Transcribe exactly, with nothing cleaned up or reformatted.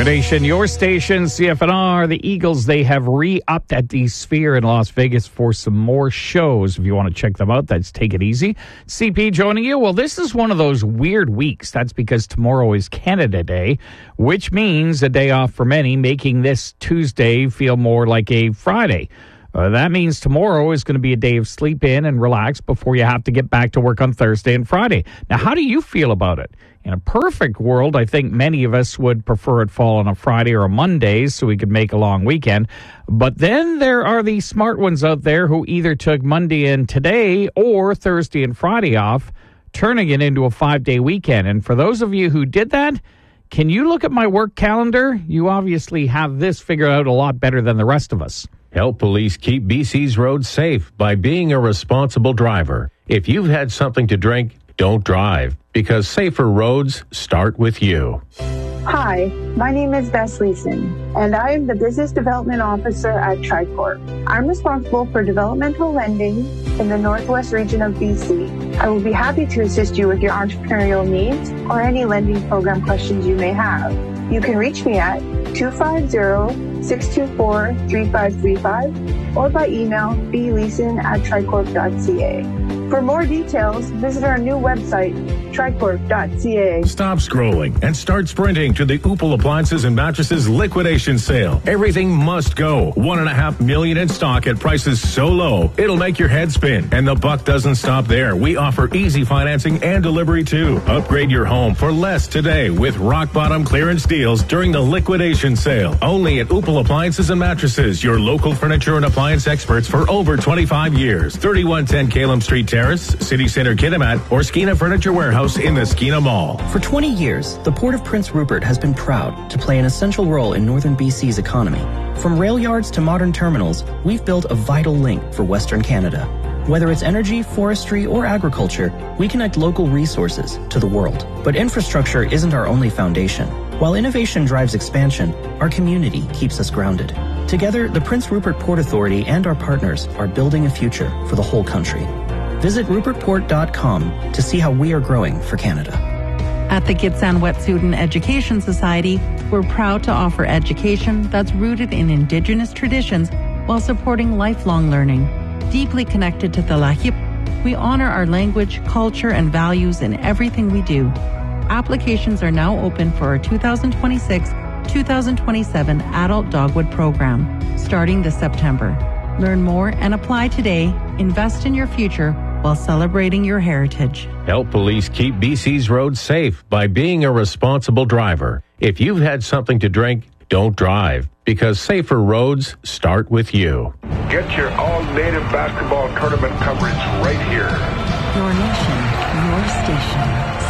Good Nation, your station, C F N R. The Eagles, they have re-upped at the Sphere in Las Vegas for some more shows. If you want to check them out, that's Take It Easy. C P joining you. Well, this is one of those weird weeks. That's because tomorrow is Canada Day, which means a day off for many, making this Tuesday feel more like a Friday. Uh, that means tomorrow is going to be a day of sleep in and relax before you have to get back to work on Thursday and Friday. Now, how do you feel about it? In a perfect world, I think many of us would prefer it fall on a Friday or a Monday so we could make a long weekend. But then there are the smart ones out there who either took Monday and today or Thursday and Friday off, turning it into a five-day weekend. And for those of you who did that, can you look at my work calendar? You obviously have this figured out a lot better than the rest of us. Help police keep B C's roads safe by being a responsible driver. If you've had something to drink, don't drive, because safer roads start with you. Hi, my name is Bess Leeson, and I am the Business Development Officer at Tricorp. I'm responsible for developmental lending in the Northwest region of B C. I will be happy to assist you with your entrepreneurial needs or any lending program questions you may have. You can reach me at two five zero, six two four, three five three five or by email b leeson at tricorp dot c a. For more details, visit our new website, tricorp dot c a. Stop scrolling and start sprinting to the Oopal Appliances and Mattresses liquidation sale. Everything must go. One and a half million in stock at prices so low, it'll make your head spin. And the buck doesn't stop there. We offer easy financing and delivery too. Upgrade your home for less today with rock bottom clearance deals during the liquidation sale. Only at Oopal Appliances and Mattresses, your local furniture and appliance experts for over twenty-five years. thirty-one ten Calum Street Terrace, City Center Kitimat, or Skeena Furniture Warehouse in the Skeena Mall. For twenty years, the Port of Prince Rupert has been proud to play an essential role in northern B C's economy. From rail yards to modern terminals, we've built a vital link for Western Canada. Whether it's energy, forestry, or agriculture, we connect local resources to the world. But infrastructure isn't our only foundation. While innovation drives expansion, our community keeps us grounded. Together, the Prince Rupert Port Authority and our partners are building a future for the whole country. Visit rupert port dot com to see how we are growing for Canada. At the Gitxsan Wet'suwet'en Education Society, we're proud to offer education that's rooted in Indigenous traditions while supporting lifelong learning. Deeply connected to the Lahip, we honor our language, culture, and values in everything we do. Applications are now open for our two thousand twenty-six two thousand twenty-seven Adult Dogwood Program, starting this September. Learn more and apply today. Invest in your future while celebrating your heritage. Help police keep B C's roads safe by being a responsible driver. If you've had something to drink, don't drive, because safer roads start with you. Get your all-native basketball tournament coverage right here. Your nation, your station.